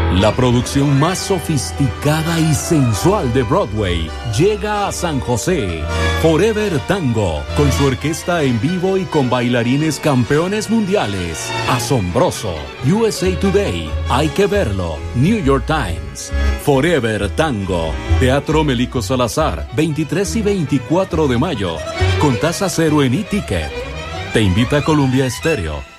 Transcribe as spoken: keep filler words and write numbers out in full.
La producción más sofisticada y sensual de Broadway llega a San José. Forever Tango, con su orquesta en vivo y con bailarines campeones mundiales. Asombroso. U S A Today, Hay que verlo. New York Times. Forever Tango. Teatro Melico Salazar, veintitrés y veinticuatro de mayo. Con tasa cero en e-ticket. Te invita a Columbia Estéreo.